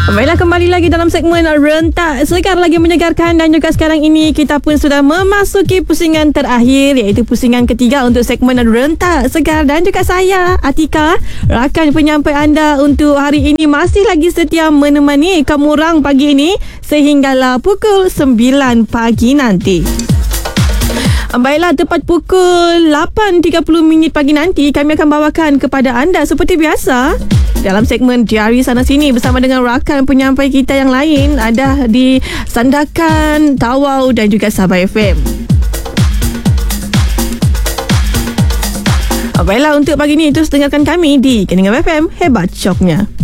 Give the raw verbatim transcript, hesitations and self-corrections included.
Baiklah, kembali lagi dalam segmen Rentak Segar, lagi menyegarkan. Dan juga sekarang ini kita pun sudah memasuki pusingan terakhir, iaitu pusingan ketiga untuk segmen Rentak Segar. Dan juga saya, Atika, rakan penyampai anda untuk hari ini, masih lagi setia menemani kamu orang pagi ini sehinggalah pukul sembilan pagi nanti. Baiklah, tepat pukul lapan tiga puluh minit pagi nanti, kami akan bawakan kepada anda seperti biasa dalam segmen Diari Sana Sini bersama dengan rakan penyampai kita yang lain, ada di Sandakan, Tawau dan juga Sabah F M. Baiklah, untuk pagi ni terus dengarkan kami di Keningam F M, hebat syoknya.